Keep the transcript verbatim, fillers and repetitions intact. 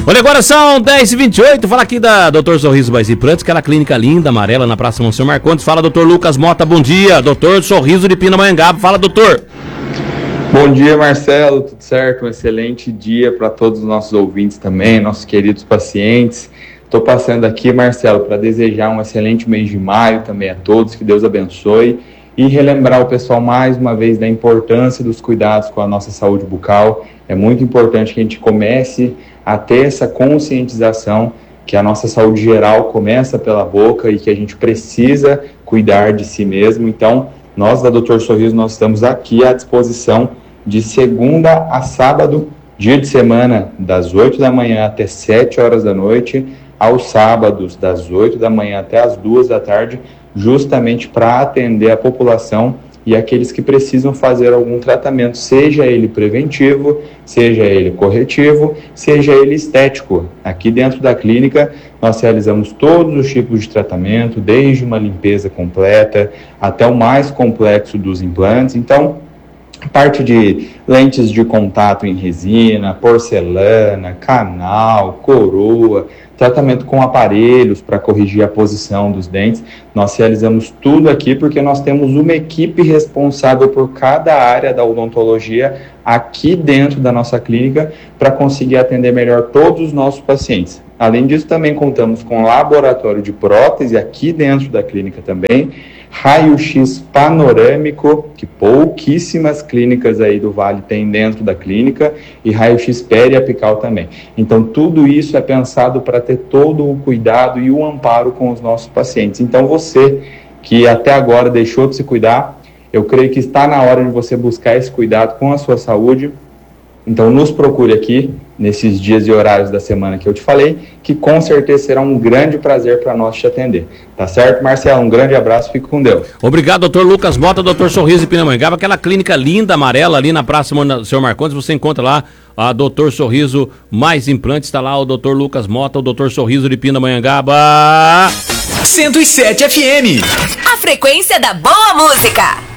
Olha, agora são dez e vinte e oito, fala aqui da doutor Sorriso Mais Implantes, aquela clínica linda, amarela, na Praça Monsenhor Marcondes. Fala, doutor Lucas Mota, bom dia. doutor Sorriso de Pindamonhangaba, fala, doutor. Bom dia, Marcelo, tudo certo? Um excelente dia para todos os nossos ouvintes também, nossos queridos pacientes. Estou passando aqui, Marcelo, para desejar um excelente mês de maio também a todos, que Deus abençoe, e relembrar o pessoal mais uma vez da importância dos cuidados com a nossa saúde bucal. É muito importante que a gente comece a ter essa conscientização que a nossa saúde geral começa pela boca e que a gente precisa cuidar de si mesmo. Então, nós da doutor Sorriso, nós estamos aqui à disposição de segunda a sábado, dia de semana, das oito da manhã até sete horas da noite, aos sábados, das oito da manhã até as duas da tarde, justamente para atender a população e aqueles que precisam fazer algum tratamento, seja ele preventivo, seja ele corretivo, seja ele estético. Aqui dentro da clínica, nós realizamos todos os tipos de tratamento, desde uma limpeza completa até o mais complexo dos implantes. Então, a parte de lentes de contato em resina, porcelana, canal, coroa, tratamento com aparelhos para corrigir a posição dos dentes, nós realizamos tudo aqui porque nós temos uma equipe responsável por cada área da odontologia aqui dentro da nossa clínica para conseguir atender melhor todos os nossos pacientes. Além disso, também contamos com laboratório de prótese aqui dentro da clínica também, raio-x panorâmico, que pouquíssimas clínicas aí do Vale têm dentro da clínica, e raio-x periapical também. Então, tudo isso é pensado para ter todo o cuidado e o amparo com os nossos pacientes. Então, você que até agora deixou de se cuidar, eu creio que está na hora de você buscar esse cuidado com a sua saúde. Então, nos procure aqui, nesses dias e horários da semana que eu te falei, que com certeza será um grande prazer para nós te atender. Tá certo, Marcelo? Um grande abraço, fique com Deus. Obrigado, doutor Lucas Mota, doutor Sorriso de Pindamonhangaba, aquela clínica linda, amarela, ali na Praça Monsenhor Marcondes, você encontra lá a doutor Sorriso Mais Implantes, está lá o doutor Lucas Mota, o doutor Sorriso de Pindamonhangaba. cento e sete F M. A frequência da boa música.